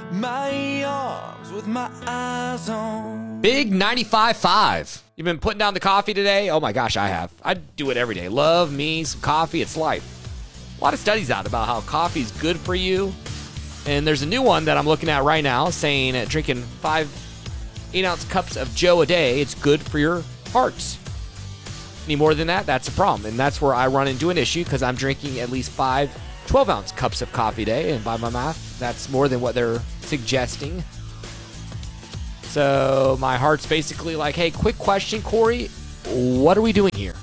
my arms with my eyes on. Big 95.5. You've been putting down the coffee today? Oh my gosh, I have. I do it every day. Love me some coffee. It's life. A lot of studies out about how coffee is good for you. And there's a new one that I'm looking at right now saying drinking 5 8-ounce cups of Joe a day, it's good for your hearts. Any more than that, that's a problem. And that's where I run into an issue because I'm drinking at least 5 12-ounce cups of coffee a day. And by my math, that's more than what they're suggesting. So my heart's basically like, hey, quick question, Corey. What are we doing here?